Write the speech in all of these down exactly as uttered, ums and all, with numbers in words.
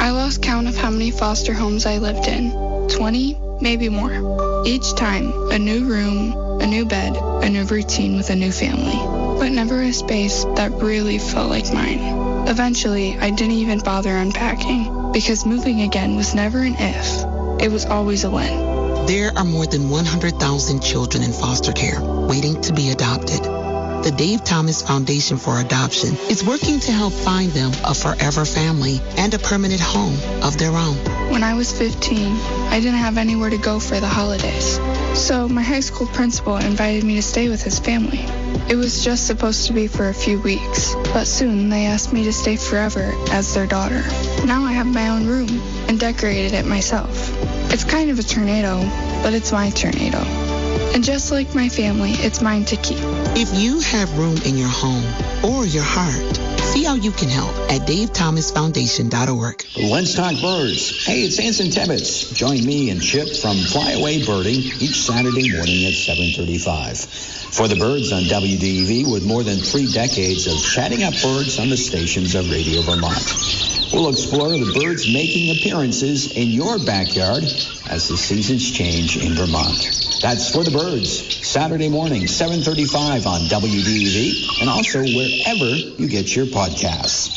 I lost count of how many foster homes I lived in. twenty, maybe more. Each time, a new room, a new bed, a new routine with a new family. But never a space that really felt like mine. Eventually, I didn't even bother unpacking, because moving again was never an if. It was always a when. There are more than one hundred thousand children in foster care waiting to be adopted. The Dave Thomas Foundation for Adoption is working to help find them a forever family and a permanent home of their own. When I was fifteen, I didn't have anywhere to go for the holidays. So my high school principal invited me to stay with his family. It was just supposed to be for a few weeks, but soon they asked me to stay forever as their daughter. Now I have my own room and decorated it myself. It's kind of a tornado, but it's my tornado. And just like my family, it's mine to keep. If you have room in your home or your heart, see how you can help at dave thomas foundation dot org. Let's talk birds. Hey, it's Anson Tibbetts. Join me and Chip from Flyaway Birding each Saturday morning at seven thirty-five. For the birds on W D E V, with more than three decades of chatting up birds on the stations of Radio Vermont. We'll explore the birds making appearances in your backyard as the seasons change in Vermont. That's For the Birds, Saturday morning, seven thirty-five on W D E V, and also wherever you get your podcasts.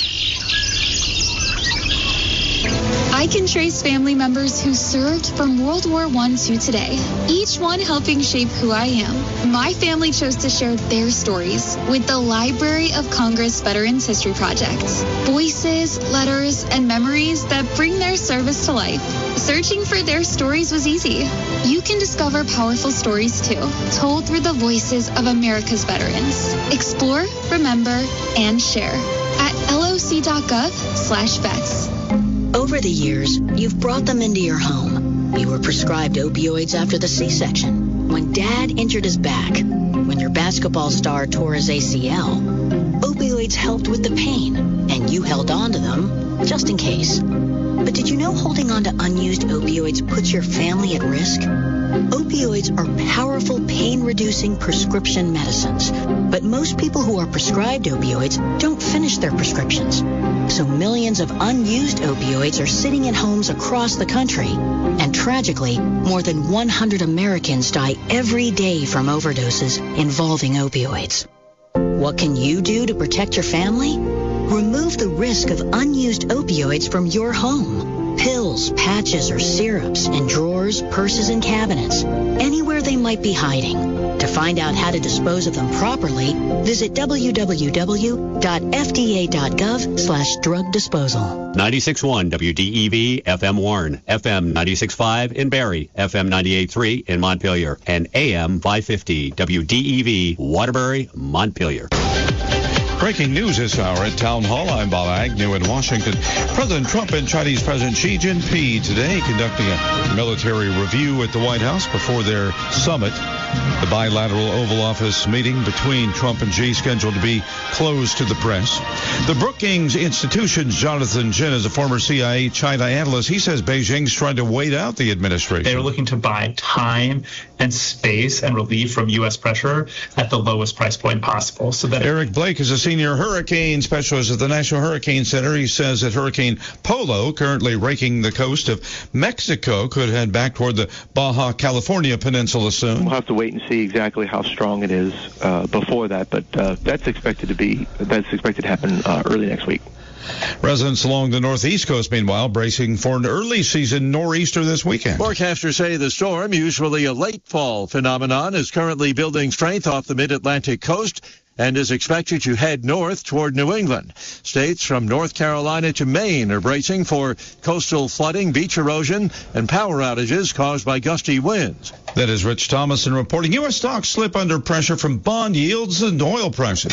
I can trace family members who served from World War One to today, each one helping shape who I am. My family chose to share their stories with the Library of Congress Veterans History Project. Voices, letters, and memories that bring their service to life. Searching for their stories was easy. You can discover powerful stories too, told through the voices of America's veterans. Explore, remember, and share at loc.gov slash vets. Over the years, you've brought them into your home. You were prescribed opioids after the C-section, when Dad injured his back, when your basketball star tore his A C L. Opioids helped with the pain, and you held on to them just in case. But did you know holding on to unused opioids puts your family at risk? Opioids are powerful pain-reducing prescription medicines, but most people who are prescribed opioids don't finish their prescriptions. So millions of unused opioids are sitting in homes across the country. And tragically, more than one hundred Americans die every day from overdoses involving opioids. What can you do to protect your family? Remove the risk of unused opioids from your home. Pills, patches, or syrups in drawers, purses, and cabinets, anywhere they might be hiding. To find out how to dispose of them properly, visit w w w dot f d a dot gov slash drug disposal. ninety-six point one W D E V F M Warren, F M ninety-six point five in Barrie, F M ninety-eight point three in Montpelier, and A M five fifty W D E V Waterbury, Montpelier. Breaking news this hour at Town Hall. I'm Bob Agnew in Washington. President Trump and Chinese President Xi Jinping today conducting a military review at the White House before their summit. The bilateral Oval Office meeting between Trump and Xi scheduled to be closed to the press. The Brookings Institution's Jonathan Jin is a former C I A China analyst. He says Beijing's trying to wait out the administration. They were looking to buy time and space and relief from U S pressure at the lowest price point possible. So that Eric Blake is a senior hurricane specialist at the National Hurricane Center. He says that Hurricane Polo, currently raking the coast of Mexico, could head back toward the Baja California peninsula soon. We'll have to wait and see exactly how strong it is uh, before that, but uh, that's expected to be that's expected to happen uh, early next week. Residents along the northeast coast, meanwhile, bracing for an early season nor'easter this weekend. Forecasters say the storm, usually a late fall phenomenon, is currently building strength off the mid-Atlantic coast and is expected to head north toward New England. States from North Carolina to Maine are bracing for coastal flooding, beach erosion, and power outages caused by gusty winds. That is Rich Thomason reporting. U S stocks slip under pressure from bond yields and oil prices.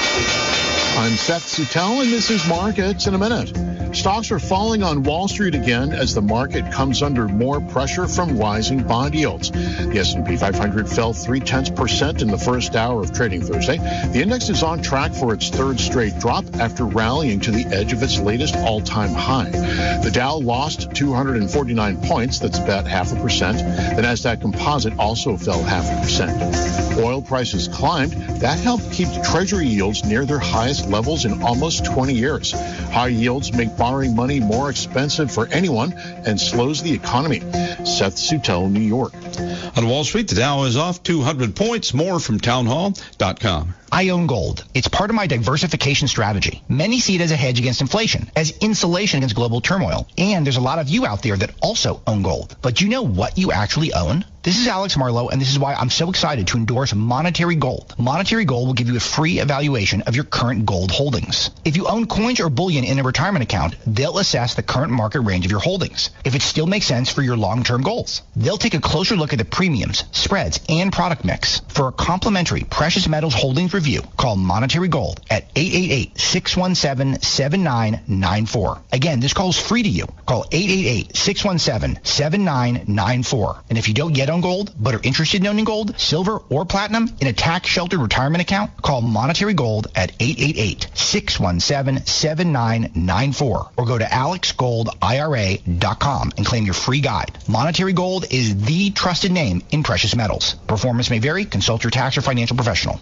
I'm Seth Suttel, and this is Markets in a Minute. Stocks are falling on Wall Street again as the market comes under more pressure from rising bond yields. The S and P five hundred fell three-tenths percent in the first hour of trading Thursday. The index is on track for its third straight drop after rallying to the edge of its latest all-time high. The Dow lost two hundred forty-nine points, that's about half a percent. The Nasdaq Composite also fell half a percent. Oil prices climbed. That helped keep Treasury yields near their highest levels in almost twenty years. High yields make borrowing money more expensive for anyone and slows the economy. Seth Sutel, New York. On Wall Street, the Dow is off two hundred points. More from townhall dot com. I own gold. It's part of my diversification strategy. Many see it as a hedge against inflation, as insulation against global turmoil. And there's a lot of you out there that also own gold. But do you know what you actually own? This is Alex Marlowe, and this is why I'm so excited to endorse Monetary Gold. Monetary Gold will give you a free evaluation of your current gold holdings. If you own coins or bullion in a retirement account, they'll assess the current market range of your holdings, if it still makes sense for your long-term goals. They'll take a closer look at the premiums, spreads, and product mix. For a complimentary precious metals holdings review, call Monetary Gold at eight eight eight, six one seven, seven nine nine four. Again, this call is free to you. Call eight eight eight, six one seven, seven nine nine four. And if you don't yet own gold, but are interested in owning gold, silver, or platinum in a tax-sheltered retirement account, call Monetary Gold at eight eight eight, six one seven, seven nine nine four or go to alex gold I R A dot com and claim your free guide. Monetary Gold is the trusted name in precious metals. Performance may vary. Consult your tax or financial professional.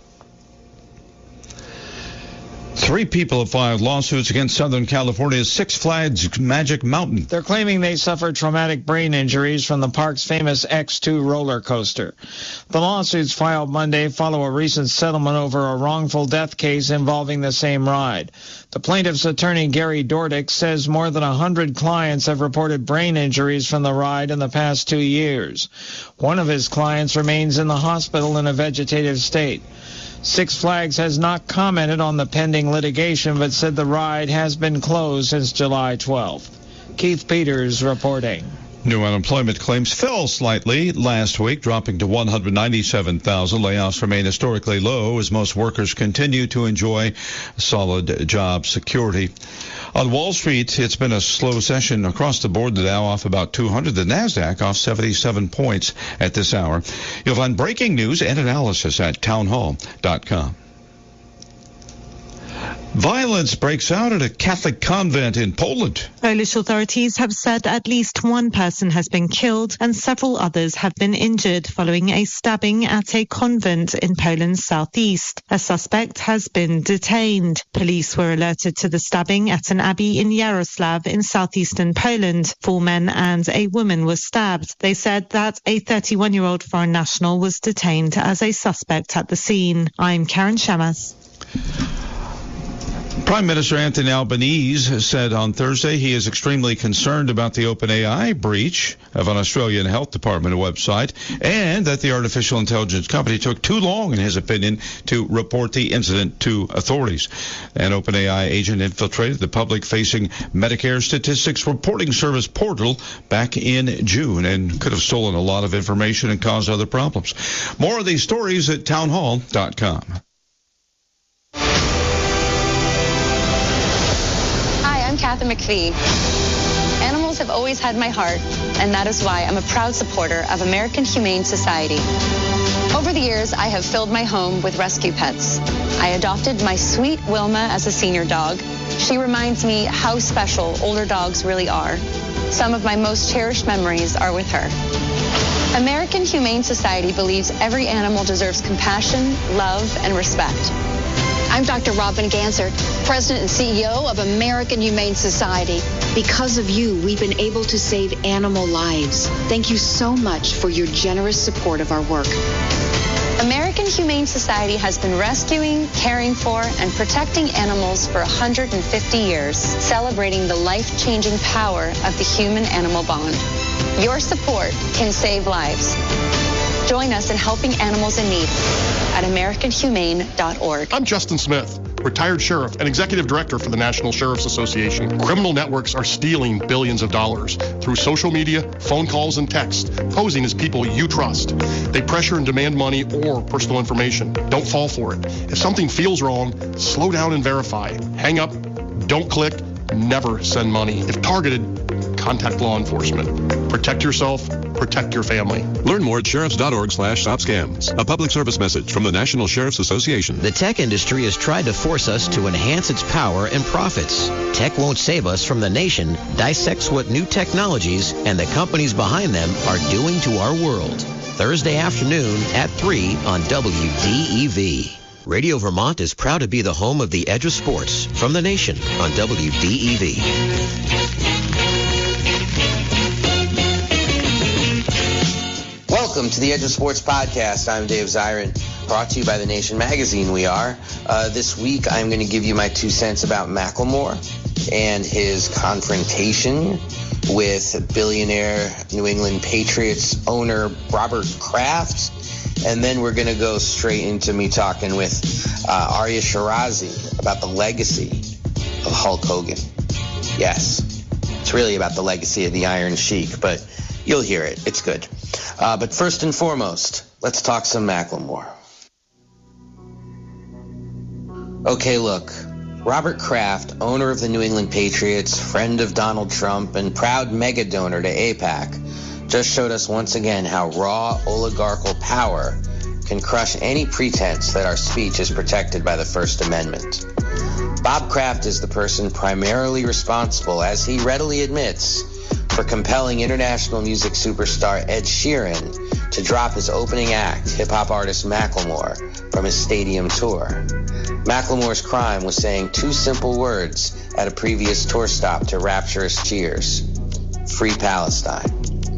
Three people have filed lawsuits against Southern California's Six Flags Magic Mountain. They're claiming they suffered traumatic brain injuries from the park's famous X two roller coaster. The lawsuits filed Monday follow a recent settlement over a wrongful death case involving the same ride. The plaintiff's attorney, Gary Dordick, says more than one hundred clients have reported brain injuries from the ride in the past two years. One of his clients remains in the hospital in a vegetative state. Six Flags has not commented on the pending litigation, but said the ride has been closed since July twelfth. Keith Peters reporting. New unemployment claims fell slightly last week, dropping to one hundred ninety-seven thousand. Layoffs remain historically low as most workers continue to enjoy solid job security. On Wall Street, it's been a slow session across the board. The Dow off about two hundred. The NASDAQ off seventy-seven points at this hour. You'll find breaking news and analysis at townhall dot com. Violence breaks out at a Catholic convent in Poland. Polish authorities have said at least one person has been killed and several others have been injured following a stabbing at a convent in Poland's southeast. A suspect has been detained. Police were alerted to the stabbing at an abbey in Yaroslav in southeastern Poland. Four men and a woman were stabbed. They said that a thirty-one-year-old foreign national was detained as a suspect at the scene. I'm Karen Shamas. Prime Minister Anthony Albanese said on Thursday he is extremely concerned about the OpenAI breach of an Australian Health Department website and that the artificial intelligence company took too long, in his opinion, to report the incident to authorities. An OpenAI agent infiltrated the public-facing Medicare Statistics Reporting Service portal back in June and could have stolen a lot of information and caused other problems. More of these stories at townhall dot com. I'm Kathy McPhee. Animals have always had my heart, and that is why I'm a proud supporter of American Humane Society. Over the years, I have filled my home with rescue pets. I adopted my sweet Wilma as a senior dog. She reminds me how special older dogs really are. Some of my most cherished memories are with her. American Humane Society believes every animal deserves compassion, love, and respect. I'm Doctor Robin Ganser, President and C E O of American Humane Society. Because of you, we've been able to save animal lives. Thank you so much for your generous support of our work. American Humane Society has been rescuing, caring for, and protecting animals for one hundred fifty years, celebrating the life-changing power of the human-animal bond. Your support can save lives. Join us in helping animals in need at american humane dot org. I'm Justin Smith, retired sheriff and executive director for the National Sheriff's Association. Criminal networks are stealing billions of dollars through social media, phone calls, and text, posing as people you trust. They pressure and demand money or personal information. Don't fall for it. If something feels wrong, slow down and verify. Hang up, don't click, never send money. If targeted, contact law enforcement. Protect yourself, protect your family. Learn more at sheriffs dot org slash stop scams. A public service message from the National Sheriff's Association. The tech industry has tried to force us to enhance its power and profits. Tech won't save us from the nation dissects what new technologies and the companies behind them are doing to our world. Thursday afternoon at three on W D E V. Radio Vermont is proud to be the home of the Edge of Sports from the nation on W D E V. Welcome to the Edge of Sports podcast. I'm Dave Zirin, brought to you by The Nation magazine. We are. Uh, this week, I'm going to give you my two cents about Macklemore and his confrontation with billionaire New England Patriots owner Robert Kraft. And then we're going to go straight into me talking with uh, Arya Shirazi about the legacy of Hulk Hogan. Yes, it's really about the legacy of the Iron Sheik, but you'll hear it. It's good. Uh, but first and foremost, let's talk some Macklemore. Okay, look. Robert Kraft, owner of the New England Patriots, friend of Donald Trump, and proud mega donor to AIPAC, just showed us once again how raw oligarchical power can crush any pretense that our speech is protected by the First Amendment. Bob Kraft is the person primarily responsible, as he readily admits, for compelling international music superstar Ed Sheeran to drop his opening act, hip-hop artist Macklemore, from his stadium tour. Macklemore's crime was saying two simple words at a previous tour stop to rapturous cheers: Free Palestine.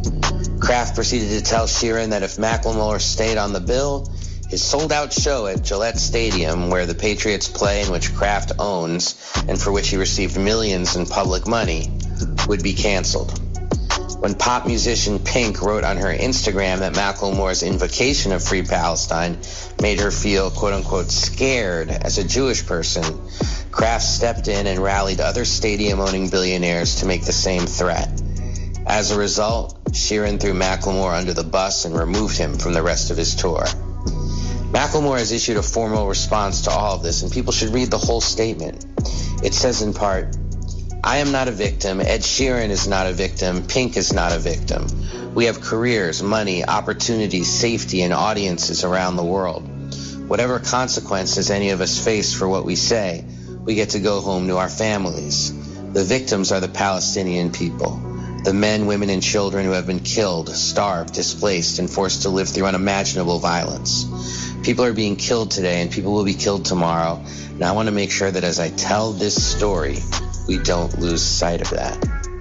Kraft proceeded to tell Sheeran that if Macklemore stayed on the bill, his sold-out show at Gillette Stadium, where the Patriots play and which Kraft owns, and for which he received millions in public money, would be canceled. When pop musician Pink wrote on her Instagram that Macklemore's invocation of Free Palestine made her feel quote-unquote scared as a Jewish person, Kraft stepped in and rallied other stadium-owning billionaires to make the same threat. As a result, Sheeran threw Macklemore under the bus and removed him from the rest of his tour. Macklemore has issued a formal response to all of this, and people should read the whole statement. It says in part, "I am not a victim. Ed Sheeran is not a victim. Pink is not a victim. We have careers, money, opportunities, safety, and audiences around the world. Whatever consequences any of us face for what we say, we get to go home to our families. The victims are the Palestinian people, the men, women, and children who have been killed, starved, displaced, and forced to live through unimaginable violence. People are being killed today, and people will be killed tomorrow, and I want to make sure that as I tell this story, we don't lose sight of that."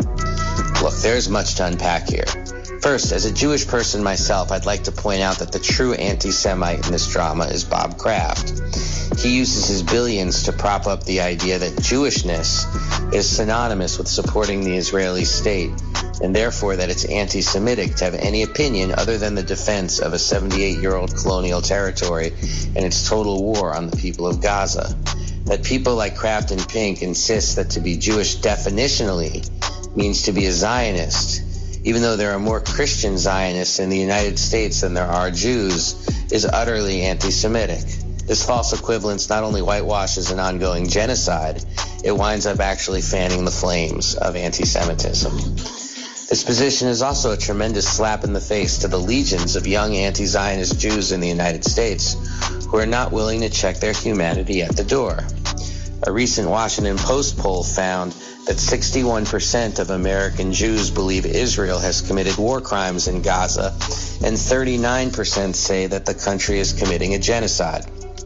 Look, there's much to unpack here. First, as a Jewish person myself, I'd like to point out that the true anti-Semite in this drama is Bob Kraft. He uses his billions to prop up the idea that Jewishness is synonymous with supporting the Israeli state, and therefore that it's anti-Semitic to have any opinion other than the defense of a seventy-eight-year-old colonial territory and its total war on the people of Gaza. That people like Kraft and Pink insist that to be Jewish definitionally means to be a Zionist, even though there are more Christian Zionists in the United States than there are Jews, is utterly anti-Semitic. This false equivalence not only whitewashes an ongoing genocide, it winds up actually fanning the flames of anti-Semitism. This position is also a tremendous slap in the face to the legions of young anti-Zionist Jews in the United States who are not willing to check their humanity at the door. A recent Washington Post poll found that sixty-one percent of American Jews believe Israel has committed war crimes in Gaza, and thirty-nine percent say that the country is committing a genocide.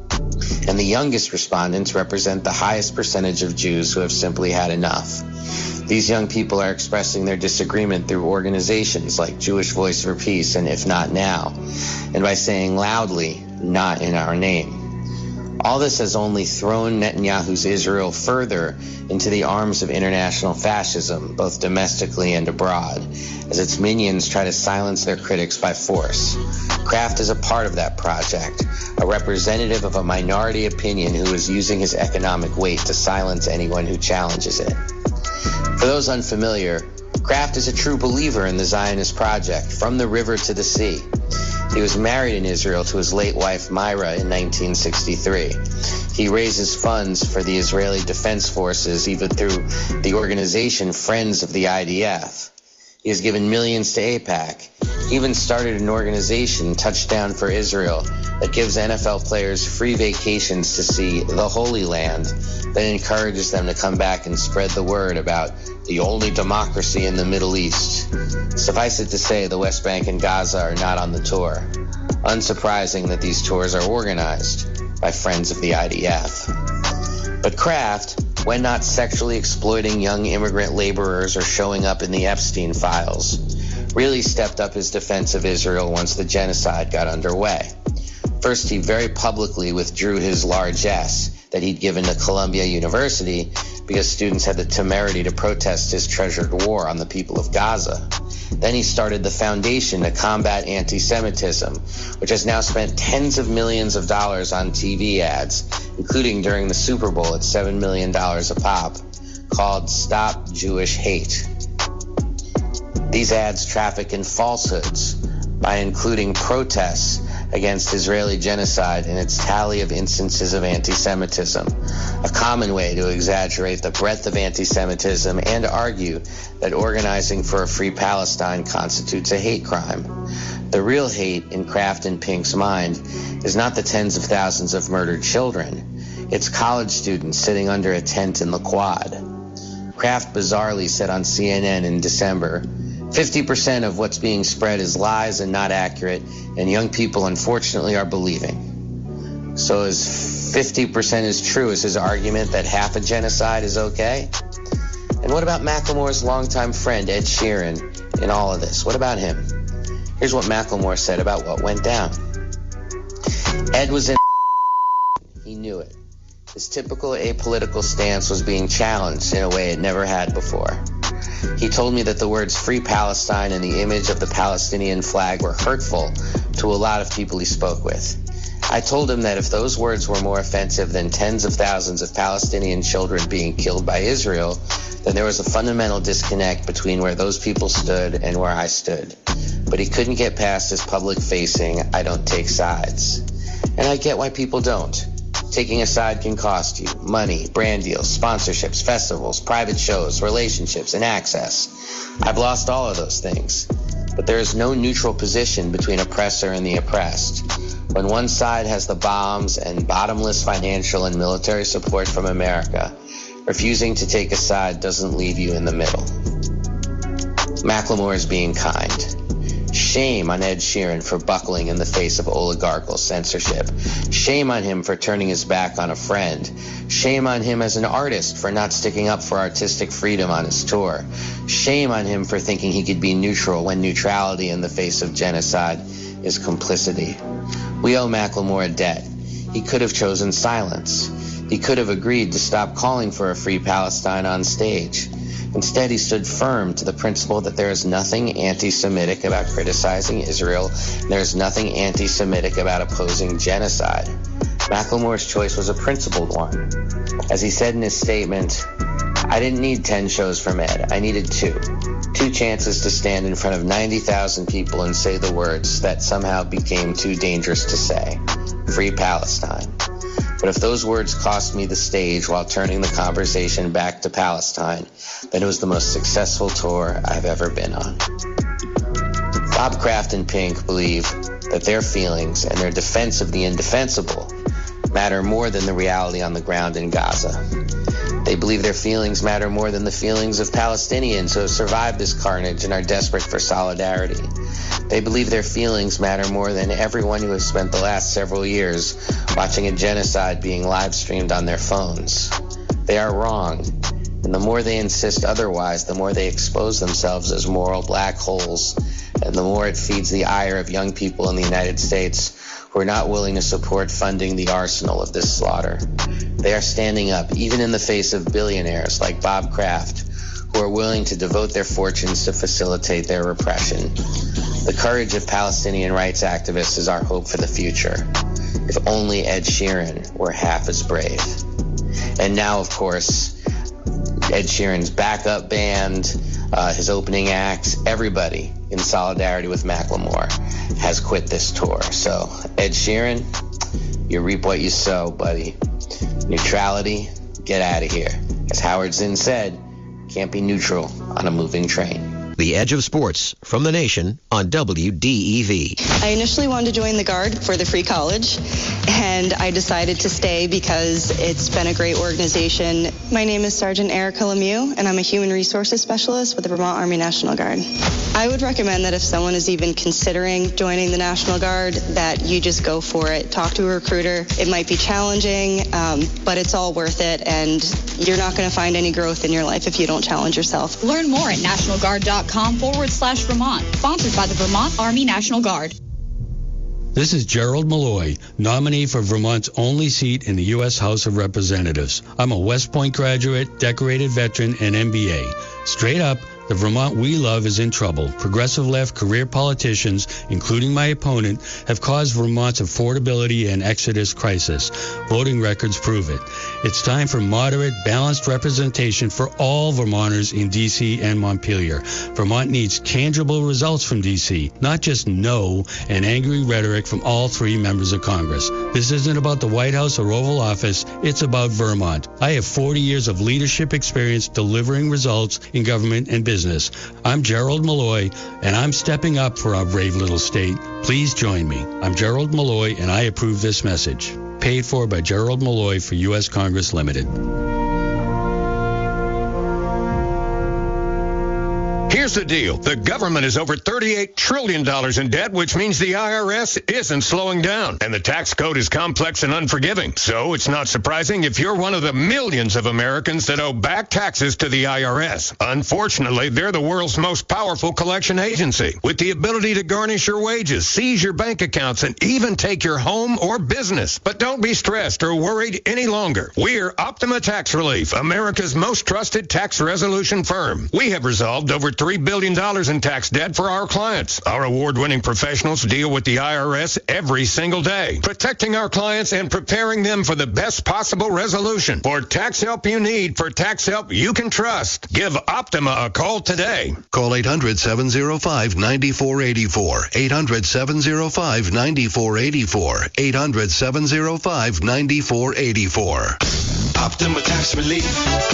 And the youngest respondents represent the highest percentage of Jews who have simply had enough. These young people are expressing their disagreement through organizations like Jewish Voice for Peace and If Not Now, and by saying loudly, "Not in our name." All this has only thrown Netanyahu's Israel further into the arms of international fascism, both domestically and abroad, as its minions try to silence their critics by force. Kraft is a part of that project, a representative of a minority opinion who is using his economic weight to silence anyone who challenges it. For those unfamiliar, Kraft is a true believer in the Zionist project, from the river to the sea. He was married in Israel to his late wife Myra in nineteen sixty-three. He raises funds for the Israeli Defense Forces even through the organization Friends of the I D F. He has given millions to AIPAC. He even started an organization, Touchdown for Israel, that gives N F L players free vacations to see the Holy Land, that encourages them to come back and spread the word about the only democracy in the Middle East. Suffice it to say, the West Bank and Gaza are not on the tour. Unsurprising that these tours are organized by friends of the I D F. But Kraft, when not sexually exploiting young immigrant laborers or showing up in the Epstein files, really stepped up his defense of Israel once the genocide got underway. First, he very publicly withdrew his largesse that he'd given to Columbia University because students had the temerity to protest his treasured war on the people of Gaza. Then he started the Foundation to Combat Anti-Semitism, which has now spent tens of millions of dollars on T V ads, including during the Super Bowl at seven million dollars a pop, called Stop Jewish Hate. These ads traffic in falsehoods by including protests against Israeli genocide in its tally of instances of anti-Semitism, a common way to exaggerate the breadth of anti-Semitism and to argue that organizing for a free Palestine constitutes a hate crime. The real hate in Kraft and Pink's mind is not the tens of thousands of murdered children. It's college students sitting under a tent in the Quad. Kraft bizarrely said on C N N in December, fifty percent of what's being spread is lies and not accurate, and young people unfortunately are believing. So as fifty percent is true, is his argument that half a genocide is okay? And what about Macklemore's longtime friend, Ed Sheeran, in all of this? What about him? Here's what Macklemore said about what went down. Ed was in he knew it. His typical apolitical stance was being challenged in a way it never had before. He told me that the words Free Palestine and the image of the Palestinian flag were hurtful to a lot of people he spoke with. I told him that if those words were more offensive than tens of thousands of Palestinian children being killed by Israel, then there was a fundamental disconnect between where those people stood and where I stood. But he couldn't get past his public-facing, I don't take sides. And I get why people don't. Taking a side can cost you money, brand deals, sponsorships, festivals, private shows, relationships, and access. I've lost all of those things. But there is no neutral position between oppressor and the oppressed. When one side has the bombs and bottomless financial and military support from America, refusing to take a side doesn't leave you in the middle. Macklemore is being kind. Shame on Ed Sheeran for buckling in the face of oligarchical censorship. Shame on him for turning his back on a friend. Shame on him as an artist for not sticking up for artistic freedom on his tour. Shame on him for thinking he could be neutral when neutrality in the face of genocide is complicity. We owe Macklemore a debt. He could have chosen silence. He could have agreed to stop calling for a free Palestine on stage. Instead, he stood firm to the principle that there is nothing anti-Semitic about criticizing Israel, and there is nothing anti-Semitic about opposing genocide. Macklemore's choice was a principled one. As he said in his statement, I didn't need ten shows from Ed. I needed two. Two chances to stand in front of ninety thousand people and say the words that somehow became too dangerous to say. Free Palestine. But if those words cost me the stage while turning the conversation back to Palestine, then it was the most successful tour I've ever been on. Bob Kraft and Pink believe that their feelings and their defense of the indefensible matter more than the reality on the ground in Gaza. They believe their feelings matter more than the feelings of Palestinians who have survived this carnage and are desperate for solidarity. They believe their feelings matter more than everyone who has spent the last several years watching a genocide being live-streamed on their phones. They are wrong, and the more they insist otherwise, the more they expose themselves as moral black holes, and the more it feeds the ire of young people in the United States who are not willing to support funding the arsenal of this slaughter. They are standing up, even in the face of billionaires like Bob Kraft, who are willing to devote their fortunes to facilitate their repression. The courage of Palestinian rights activists is our hope for the future. If only Ed Sheeran were half as brave. And now, of course, Ed Sheeran's backup band, uh, his opening acts, everybody in solidarity with Macklemore has quit this tour. So, Ed Sheeran, you reap what you sow, buddy. Neutrality, get out of here. As Howard Zinn said, can't be neutral on a moving train. The Edge of Sports from the Nation on W D E V. I initially wanted to join the Guard for the free college, and I decided to stay because it's been a great organization. My name is Sergeant Erica Lemieux, and I'm a Human Resources Specialist with the Vermont Army National Guard. I would recommend that if someone is even considering joining the National Guard, that you just go for it. Talk to a recruiter. It might be challenging, um, but it's all worth it, and you're not going to find any growth in your life if you don't challenge yourself. Learn more at nationalguard.com forward slash Vermont. Sponsored by the Vermont Army National Guard. This is Gerald Malloy, nominee for Vermont's only seat in the U S House of Representatives. I'm a West Point graduate, decorated veteran, and M B A. Straight up, the Vermont we love is in trouble. Progressive left career politicians, including my opponent, have caused Vermont's affordability and exodus crisis. Voting records prove it. It's time for moderate, balanced representation for all Vermonters in D C and Montpelier. Vermont needs tangible results from D C, not just no and angry rhetoric from all three members of Congress. This isn't about the White House or Oval Office. It's about Vermont. I have forty years of leadership experience delivering results in government and business. Business. I'm Gerald Malloy, and I'm stepping up for our brave little state. Please join me. I'm Gerald Malloy, and I approve this message. Paid for by Gerald Malloy for U S Congress Limited. Here's the deal. The government is over thirty-eight trillion dollars in debt, which means the I R S isn't slowing down. And the tax code is complex and unforgiving. So it's not surprising if you're one of the millions of Americans that owe back taxes to the I R S. Unfortunately, they're the world's most powerful collection agency, with the ability to garnish your wages, seize your bank accounts, and even take your home or business. But don't be stressed or worried any longer. We're Optima Tax Relief, America's most trusted tax resolution firm. We have resolved over three billion dollars in tax debt for our clients. Our award-winning professionals deal with the I R S every single day, protecting our clients and preparing them for the best possible resolution. For tax help you need, for tax help you can trust, give Optima a call today. Call eight hundred, seven oh five, nine four eight four. eight hundred, seven oh five, nine four eight four. eight hundred, seven oh five, nine four eight four. Optima Tax Relief.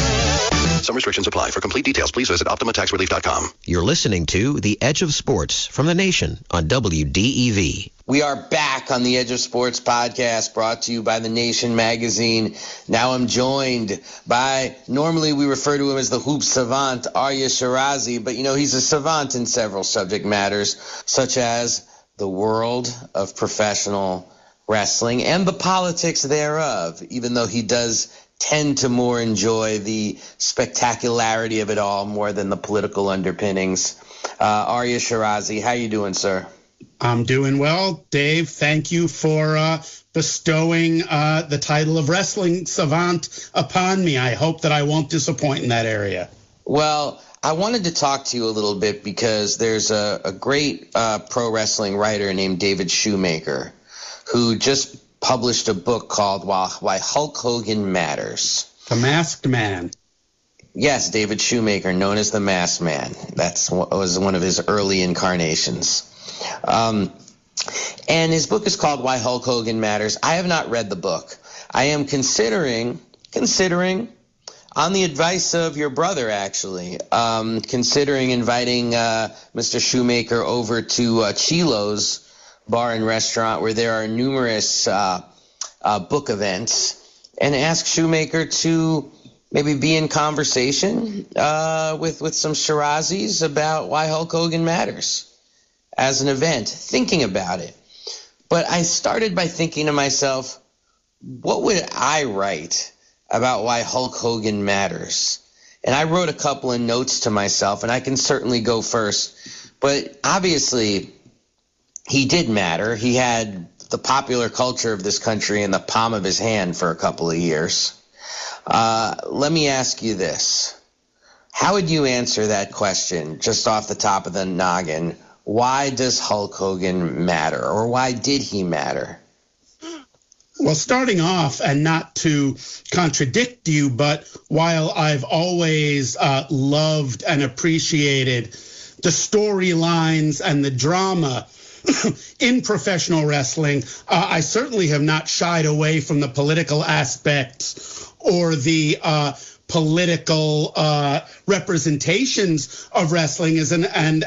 Some restrictions apply. For complete details, please visit optima tax relief dot com. You're listening to The Edge of Sports from the Nation on W D E V. We are back on the Edge of Sports podcast, brought to you by The Nation magazine. Now I'm joined by, normally we refer to him as the hoop savant, Arya Shirazi, but you know, he's a savant in several subject matters, such as the world of professional wrestling and the politics thereof, even though he does tend to more enjoy the spectacularity of it all more than the political underpinnings. Uh, Arya Shirazi, how you doing, sir? I'm doing well, Dave. Thank you for uh, bestowing uh, the title of wrestling savant upon me. I hope that I won't disappoint in that area. Well, I wanted to talk to you a little bit because there's a, a great uh, pro wrestling writer named David Shoemaker who just published a book called Why Hulk Hogan Matters. The Masked Man. Yes, David Shoemaker, known as the Masked Man. That was one of his early incarnations. Um, and his book is called Why Hulk Hogan Matters. I have not read the book. I am considering, considering, on the advice of your brother, actually, um, considering inviting uh, Mister Shoemaker over to uh, Chilo's bar and restaurant, where there are numerous uh, uh, book events, and ask Shoemaker to maybe be in conversation uh, with, with some Shirazis about Why Hulk Hogan Matters as an event, thinking about it. But I started by thinking to myself, what would I write about Why Hulk Hogan Matters? And I wrote a couple of notes to myself, and I can certainly go first. But obviously, he did matter. He had the popular culture of this country in the palm of his hand for a couple of years. Uh, let me ask you this. How would you answer that question just off the top of the noggin? Why does Hulk Hogan matter, or why did he matter? Well, starting off, and not to contradict you, but while I've always uh, loved and appreciated the storylines and the drama in professional wrestling, uh, I certainly have not shied away from the political aspects or the uh, political uh, representations of wrestling is an and